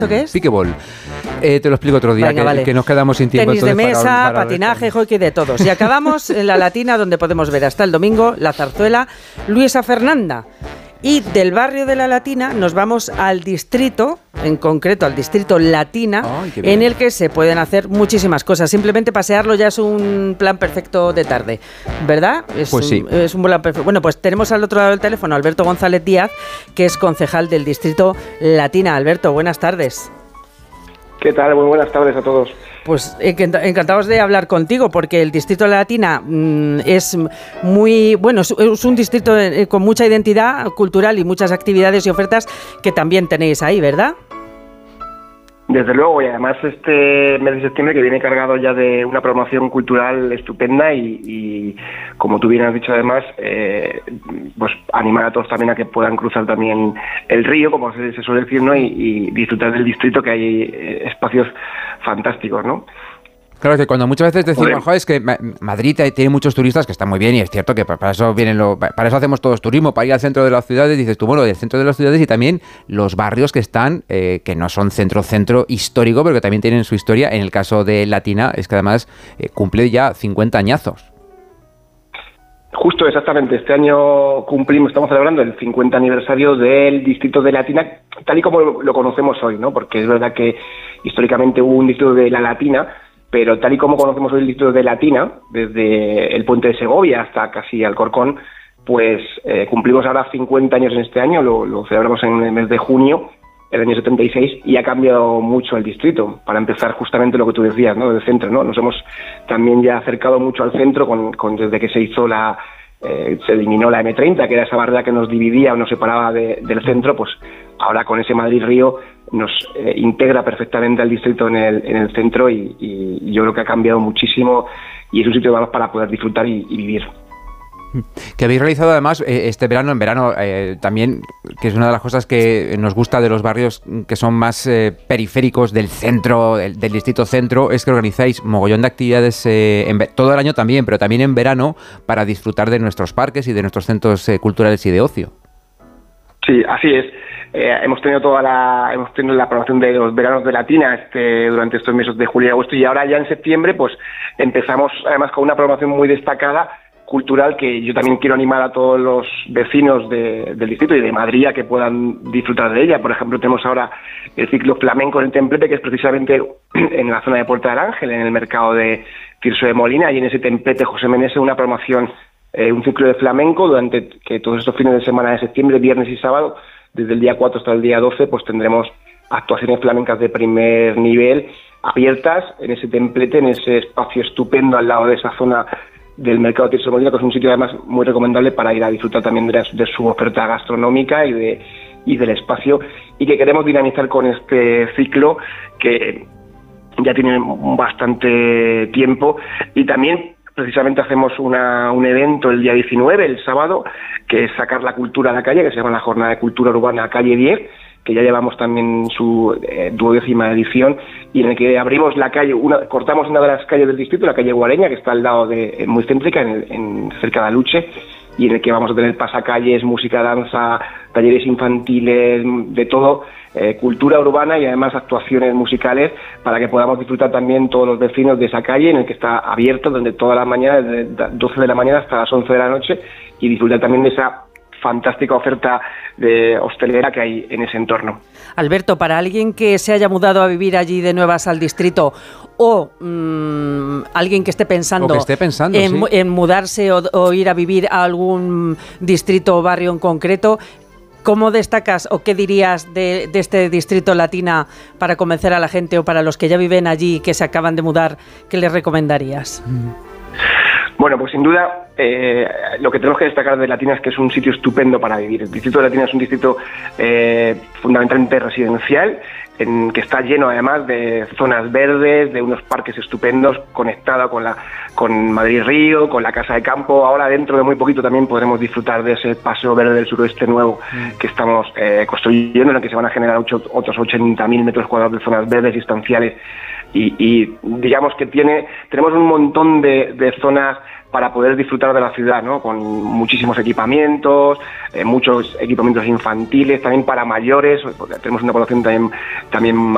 ¿Esto qué es? Pickleball. Te lo explico otro día, Venga, vale. que nos quedamos sin tiempo. Tenis de mesa, patinaje, hockey, de todos. Y acabamos en la Latina, donde podemos ver hasta el domingo la zarzuela Luisa Fernanda. Y del barrio de la Latina nos vamos al distrito, en concreto al distrito Latina, en el que se pueden hacer muchísimas cosas. Simplemente pasearlo ya es un plan perfecto de tarde, ¿verdad? Pues sí. Es un plan perfecto. Bueno, pues tenemos al otro lado del teléfono a Alberto González Díaz, que es concejal del distrito Latina. Alberto, buenas tardes. ¿Qué tal? Muy buenas tardes a todos. Pues encantados de hablar contigo, porque el distrito de la Latina es muy, bueno, es un distrito con mucha identidad cultural y muchas actividades y ofertas que también tenéis ahí, ¿verdad? Desde luego, y además este mes de septiembre que viene cargado ya de una promoción cultural estupenda y como tú bien has dicho además, pues animar a todos también a que puedan cruzar también el río, como se suele decir, ¿no? Y disfrutar del distrito, que hay espacios fantásticos, ¿no? Claro, que cuando muchas veces decimos, es que Madrid tiene muchos turistas, que está muy bien, y es cierto que para eso para eso hacemos todos turismo, para ir al centro de las ciudades, dices tú, bueno, del centro de las ciudades y también los barrios que están, que no son centro histórico, pero que también tienen su historia. En el caso de Latina, es que además cumple ya 50 añazos. Justo, exactamente. Este año estamos celebrando el 50 aniversario del distrito de Latina, tal y como lo conocemos hoy, ¿no? Porque es verdad que históricamente hubo un distrito de la Latina, pero tal y como conocemos hoy el distrito de Latina, desde el puente de Segovia hasta casi Alcorcón, pues cumplimos ahora 50 años en este año, lo celebramos en el mes de junio, el año 76, y ha cambiado mucho el distrito. Para empezar, justamente lo que tú decías, ¿no? Del centro, ¿no? Nos hemos también ya acercado mucho al centro desde que se hizo se eliminó la M30, que era esa barrera que nos dividía o nos separaba del centro. Pues ahora con ese Madrid-Río nos integra perfectamente al distrito en el centro y yo creo que ha cambiado muchísimo y es un sitio para poder disfrutar y vivir. Que habéis realizado además este verano, también, que es una de las cosas que nos gusta de los barrios que son más periféricos del centro, del distrito centro, es que organizáis mogollón de actividades todo el año también, pero también en verano, para disfrutar de nuestros parques y de nuestros centros culturales y de ocio. Sí, así es. Hemos tenido la programación de los veranos de Latina durante estos meses de julio y agosto, y ahora ya en septiembre pues empezamos además con una programación muy destacada cultural, que yo también quiero animar a todos los vecinos del distrito y de Madrid a que puedan disfrutar de ella. Por ejemplo, tenemos ahora el ciclo flamenco en el Templete, que es precisamente en la zona de Puerta del Ángel, en el mercado de Tirso de Molina, y en ese Templete José Meneses una promoción, un ciclo de flamenco durante todos estos fines de semana de septiembre, viernes y sábado, desde el día 4 hasta el día 12, pues tendremos actuaciones flamencas de primer nivel, abiertas en ese Templete, en ese espacio estupendo al lado de esa zona del mercado de Tirso de Molina, que es un sitio además muy recomendable para ir a disfrutar también de su oferta gastronómica y del espacio, y que queremos dinamizar con este ciclo que ya tiene bastante tiempo. Y también precisamente hacemos un evento el día 19, el sábado, que es sacar la cultura a la calle, que se llama la Jornada de Cultura Urbana Calle 10, que ya llevamos también su 12ª edición, y en el que abrimos la calle, cortamos una de las calles del distrito, la calle Guareña, que está al lado muy céntrica, cerca de Aluche, y en el que vamos a tener pasacalles, música, danza, talleres infantiles, de todo, cultura urbana y además actuaciones musicales, para que podamos disfrutar también todos los vecinos de esa calle, en el que está abierto desde todas las mañanas, desde 12 de la mañana hasta las 11 de la noche, y disfrutar también de esa fantástica oferta de hostelera que hay en ese entorno. Alberto, para alguien que se haya mudado a vivir allí de nuevas al distrito, o alguien que esté pensando, en mudarse o ir a vivir a algún distrito o barrio en concreto, ¿cómo destacas o qué dirías de este distrito Latina para convencer a la gente, o para los que ya viven allí que se acaban de mudar, qué les recomendarías? Bueno, pues sin duda lo que tenemos que destacar de Latina es que es un sitio estupendo para vivir. El distrito de Latina es un distrito fundamentalmente residencial, que está lleno además de zonas verdes, de unos parques estupendos, conectado con Madrid Río, con la Casa de Campo. Ahora dentro de muy poquito también podremos disfrutar de ese paseo verde del suroeste nuevo que estamos construyendo, en el que se van a generar otros 80.000 metros cuadrados de zonas verdes y estanciales. Y digamos que tenemos un montón de zonas para poder disfrutar de la ciudad, ¿no? Con muchísimos equipamientos, muchos equipamientos infantiles, también para mayores, porque tenemos una población también